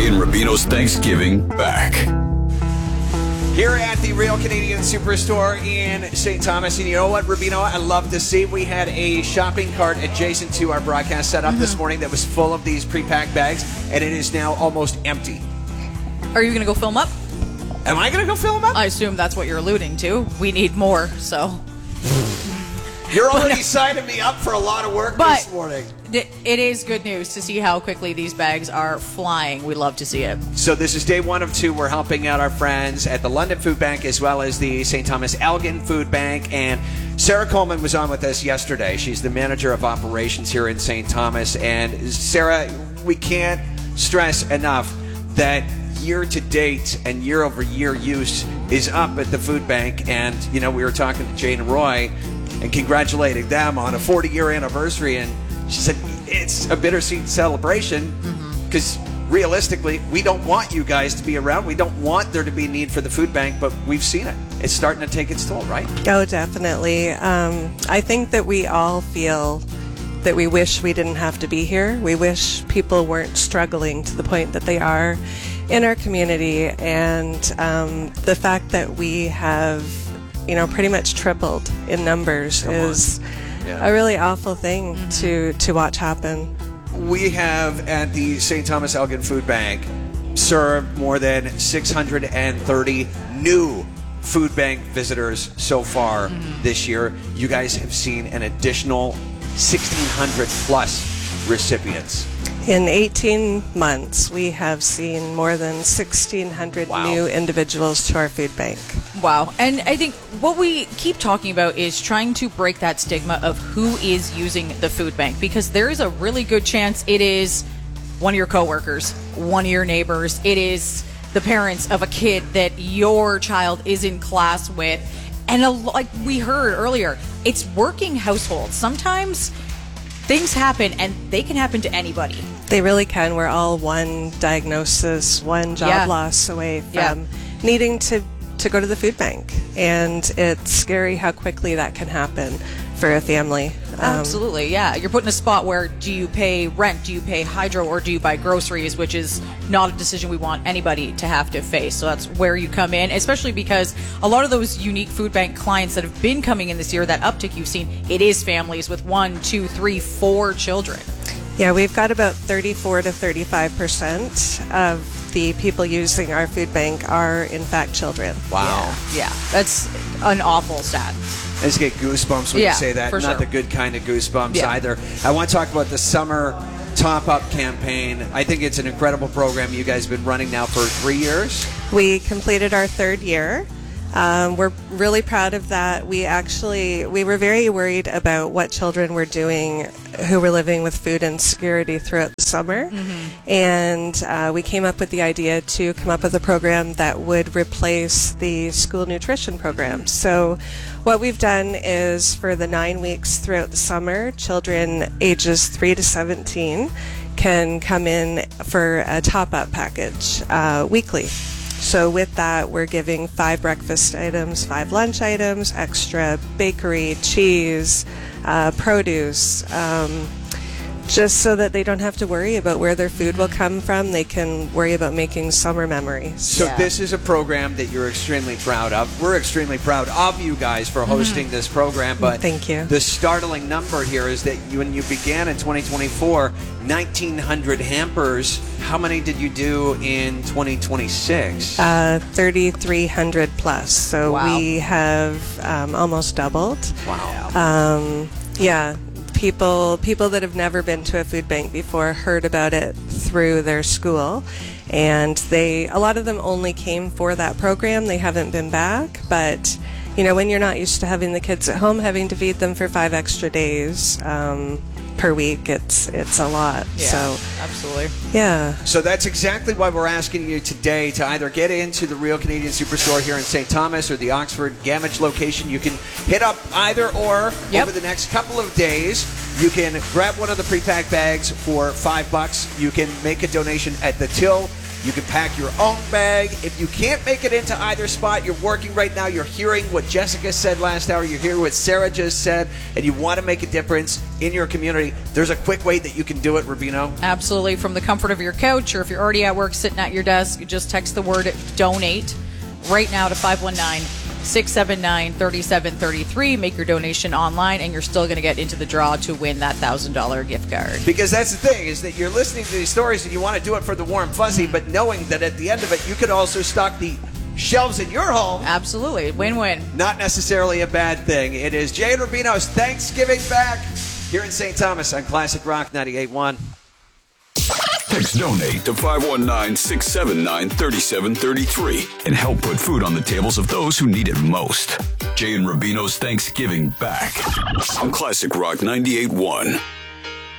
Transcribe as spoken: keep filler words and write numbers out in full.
Ray and Rubino's Thanksgiving back. Here at the Real Canadian Superstore in Saint Thomas. And you know what, Rubino, I love to see. We had a shopping cart adjacent to our broadcast set up mm-hmm. this morning that was full of these pre-packed bags, and it is now almost empty. Are you going to go fill them up? Am I going to go fill them up? I assume that's what you're alluding to. We need more, so... You're already signing me up for a lot of work but this morning. It is good news to see how quickly these bags are flying. We love to see it. So this is day one of two. We're helping out our friends at the London Food Bank as well as the Saint Thomas Elgin Food Bank. And Sarah Coleman was on with us yesterday. She's the manager of operations here in Saint Thomas. And Sarah, we can't stress enough that year to date and year over year use is up at the food bank. And, you know, we were talking to Jane and Roy and congratulating them on a forty-year anniversary. And she said it's a bittersweet celebration because mm-hmm. realistically, we don't want you guys to be around. We don't want there to be a need for the food bank, but we've seen it. It's starting to take its toll, right? Oh, definitely. Um, I think that we all feel that we wish we didn't have to be here. We wish people weren't struggling to the point that they are in our community. And um, the fact that we have, you know, pretty much tripled in numbers Come is yeah. a really awful thing mm-hmm. to, to watch happen. We have at the Saint Thomas Elgin Food Bank served more than six hundred thirty new food bank visitors so far mm-hmm. this year. You guys have seen an additional sixteen hundred plus recipients. In eighteen months, we have seen more than sixteen hundred wow. new individuals to our food bank. Wow. And I think what we keep talking about is trying to break that stigma of who is using the food bank, because there is a really good chance it is one of your coworkers, one of your neighbors. It is the parents of a kid that your child is in class with. And a, like we heard earlier, it's working households. Sometimes things happen, and they can happen to anybody. They really can. We're all one diagnosis, one job yeah. loss away from yeah. needing to, to go to the food bank. And it's scary how quickly that can happen for a family. Um, Absolutely, yeah. You're put in a spot where do you pay rent, do you pay hydro, or do you buy groceries, which is not a decision we want anybody to have to face. So that's where you come in, especially because a lot of those unique food bank clients that have been coming in this year, that uptick you've seen, it is families with one, two, three, four children. Yeah, we've got about thirty-four to thirty-five percent of the people using our food bank are, in fact, children. Wow. Yeah, yeah. That's an awful stat. I just get goosebumps when yeah, you say that. for Not sure. the good kind of goosebumps yeah. either. I want to talk about the Summer Top Up campaign. I think it's an incredible program you guys have been running now for three years. We completed our third year. Um, we're really proud of that. We actually, we were very worried about what children were doing who were living with food insecurity throughout the summer. Mm-hmm. And uh, we came up with the idea to come up with a program that would replace the school nutrition program. So what we've done is for the nine weeks throughout the summer, children ages three to seventeen can come in for a top-up package uh, weekly. So with that, we're giving five breakfast items, five lunch items, extra bakery, cheese, uh, produce, um, just so that they don't have to worry about where their food will come from. They can worry about making summer memories. So yeah. this is a program that you're extremely proud of. We're extremely proud of you guys for hosting mm-hmm. this program. But thank you. The startling number here is that you, when you began in twenty twenty-four, nineteen hundred hampers. How many did you do in twenty twenty-six? Uh, thirty-three hundred plus. So wow. we have um, almost doubled. Wow. Um, yeah. People people that have never been to a food bank before heard about it through their school, and they a lot of them only came for that program. They haven't been back, but you know, when you're not used to having the kids at home, having to feed them for five extra days um, per week, it's it's a lot. Yeah, so absolutely. Yeah. So that's exactly why we're asking you today to either get into the Real Canadian Superstore here in Saint Thomas or the Oxford Gamage location. You can hit up either or yep. over the next couple of days. You can grab one of the pre-packed bags for five bucks. You can make a donation at the till. You can pack your own bag. If you can't make it into either spot, you're working right now, you're hearing what Jessica said last hour, you're hearing what Sarah just said, and you want to make a difference in your community, there's a quick way that you can do it, Rubino. Absolutely. From the comfort of your couch, or if you're already at work sitting at your desk, you just text the word donate right now to five one nine, six seven nine, three seven three three. Make your donation online, and you're still going to get into the draw to win that one thousand dollars gift card. Because that's the thing, is that you're listening to these stories and you want to do it for the warm fuzzy, but knowing that at the end of it, you could also stock the shelves in your home. Absolutely. Win-win. Not necessarily a bad thing. It is Jay and Rubino's Thanksgiving Back here in Saint Thomas on Classic Rock ninety-eight point one. Text donate to five one nine, six seven nine, three seven three three and help put food on the tables of those who need it most. Jay and Rubino's Thanksgiving Back on Classic Rock ninety-eight point one.